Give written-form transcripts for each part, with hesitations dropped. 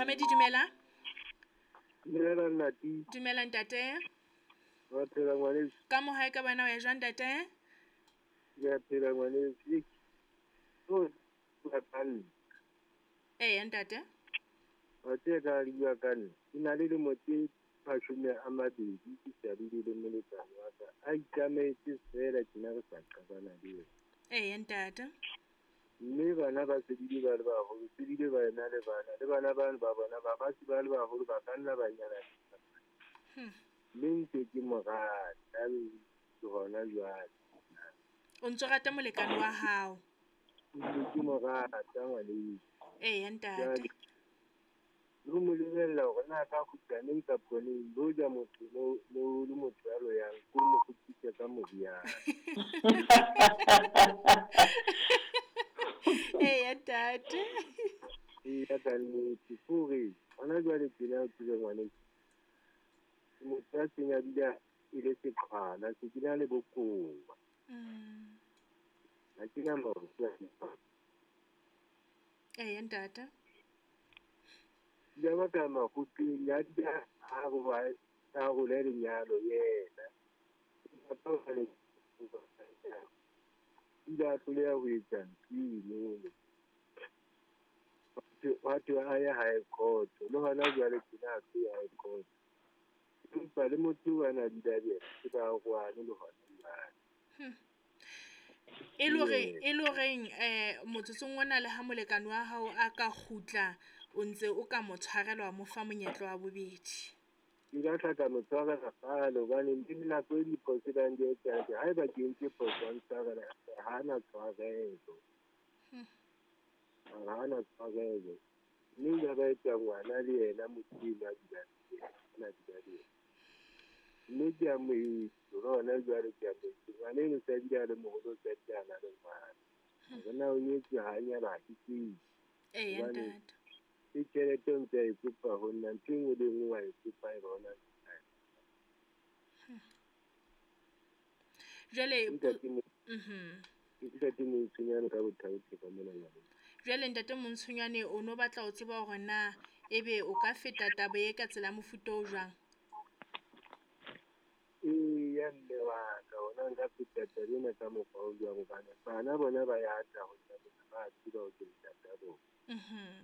Mohlokomedi dumela. Dumela Nati. Dumela ntate. Wa phela ngwanesi. Ka mohae ka bana wa jwang ntate? Ya phela ngwanesi. Oh, wa kan. Ntate. Wa tseka le bua kan. Ina le motse phashome a mabedi ke tsabile le molekane wa ka. A ikametse fela tsena re sa qabana le yena. Ntate. Mme bana ba sedile ba le baholo, sedile ba ena le bana ba bona ba se ba le baholo ba ka nna ba nyala. Mme ntse ke morata ke hona jwale. O ntso rata molekane wa hao? Ntse ke morata ngwanesi. Ntate. Lo mo lebella hore na ka kgutlaneng kaponeng lo ja motho lo le motho ya lo yang ko mo khutsitse ka moriana. Ntate. Ya ka nnete kore hona jwale tsena o tsile ngwanesi. Motho a senya dila ile seqhwana se ke na le bokowa. Ha ke na maruta. Ntate. Ya ba ka makuti ya dia ha go le lenyalo yena. Ba ba le ida tlo ya ho etsa ntino. Batho a ya high court le hona jwale tsena a ya high court. Empa le motho wa na didabela ke ba gwane le hona jwale. E lo reng motsotsong ona le ha molekane wa hao a ka khutla o ntse o ka motshwarelwa mo fa monyetlo wa bobedi. Ke ka tlhaka motshwara ka falo gane le nna go di posible di etse ha ba ke ntse posong tsara ha na tshwarelo. Ha na tshwarelo. Mme ya ba etsa ngwana le yena motseng a dila di. Mme ke a mo rona jwale ke a mo ngwana le sa di le mogolo sa di ana le ngwana. Bona o nyetse ha nya ba tsi. Ntate. Ke tšhelete ntse e kopa ho nna nteng o le ngwa e kopa e bona. Jwale Ke mo tsenyana ka bothauthi ka mona ngwana. Jwale ntate Montshonyane o no batla o tseba hore na ebe o ka feta taba e ka tsela mofuta o jwang? Ya mme wa ka ona nka feta tsena ka mokgwa o jwang bana bona ba ya ta ho tsena ba tseba ho tsela tsa bona.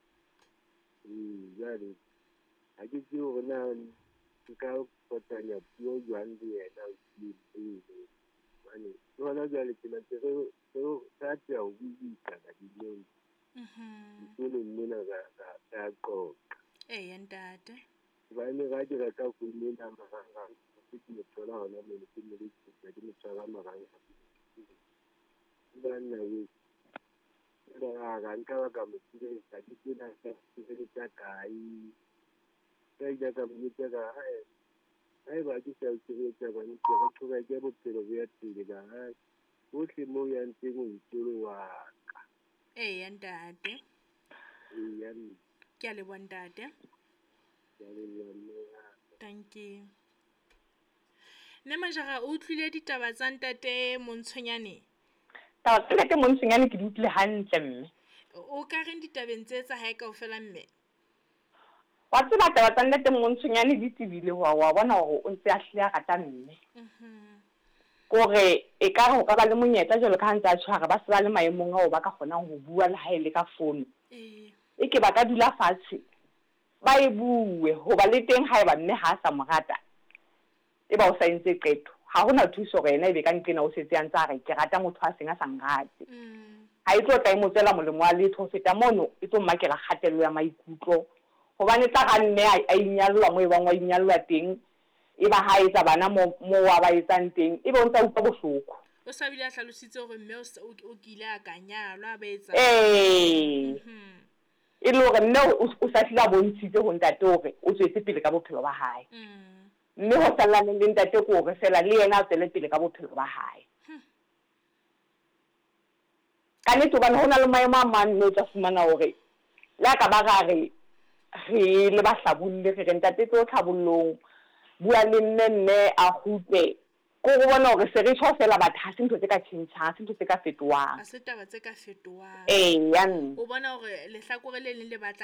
Jwale ha ke tsebe hore na nka potanya puo jwang le yena o tsile. Mane hona jwale ke ntse re tsa ho buisa ka dinong. Ke mona ga qoqa. Ntate. Ba ne ga dira ka go nna marang ke mo thola hona mo ke mo ke mo tsara marang. Ba nna ga nka ka mo tsile ka ditsena ka tsa kai. Ja ka mo tsaka ai ba ke sa tsebetsa ba ntse go thola ke bophelo bo ya tile ba bohle mo ya ntse mo itolo wa ka. Ntate. Ke a le bona ntate. Thank you. Nne Majara o utlwile ditaba tsa ntate Montshonyane? Taba tsa ntate Montshonyane ke di utlwile hantle mme. O ka reng ditabeng tse tsa hae kaofela mme? Wa tseba taba tsa ntate Montshonyane di tsebile wa bona hore o ntse a hlile a rata mme. Kore e ka re ho ka ba le monyetla jwalo ka ha ntse a tshwara ba se ba le maemong ao ba ka kgonang ho bua le ha ile ka fono. E ke ba ka dula fatshe ba e bue hoba le teng ha eba mme ha sa morata e ba o sa entse qeto ha hona thuso re ena e be ka nqena o setse a ntse a re ke rata motho a seng a sa nrate. Ha e tlo tla e mo tsela molemo wa letho feta mono e tlo mmakela kgatello ya maikutlo hobane tla ga nne a inyallwa mo e bang wa inyallwa teng e ba ha etsa bana mo wa ba etsang teng e be o ntse a utlwa bohloko. O sa bile a hlalositse hore mme o kile a ka nyalwa ba etsa e le hore mme o sa hlila bontshitse ho ntate hore o tswetse pele ka bophelo ba hae. Mme ho sallaneng le ntate ko hore fela le yena a tswele pele ka bophelo ba hae. Ka nnete hobane ho na le maemo a mang mme o tla fumana hore le a ka ba re le ba hlabolle re ntate tlo tlhabollong bua le mme a kgutle ko go bona hore se re tsho fela batho ha se ntho tse ka tjhentjhang se ntho tse ka fetohang. A se taba tse ka fetohang. Ya nne o bona hore lehlakore le leng le batla